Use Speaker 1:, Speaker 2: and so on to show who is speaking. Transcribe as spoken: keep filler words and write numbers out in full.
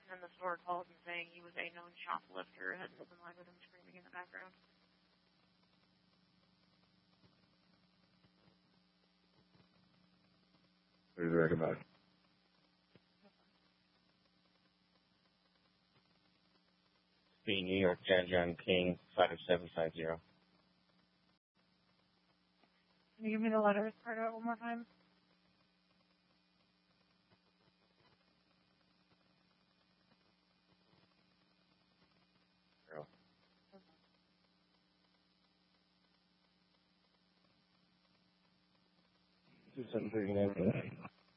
Speaker 1: in the store calls and saying he was a known shoplifter, had an open line with him screaming in the background.
Speaker 2: There's a record about it.
Speaker 3: B, New York, Jan John King, five seven five zero.
Speaker 1: Can you give me the letters part of it one more time?
Speaker 3: Zero. Two seven thirty nine.